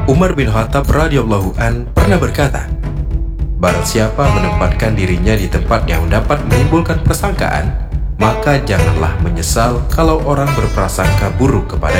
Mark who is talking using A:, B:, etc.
A: Umar bin Khattab radhiyallahu an pernah berkata, "Barang siapa menempatkan dirinya di tempat yang dapat menimbulkan persangkaan, maka janganlah menyesal kalau orang berprasangka buruk kepada